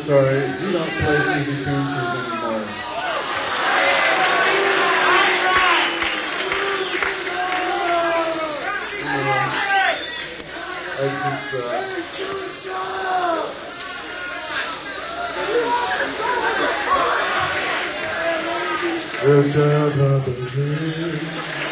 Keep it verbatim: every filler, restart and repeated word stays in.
sorry, we don't play Suzy Coonties anymore. It's just, uh... It's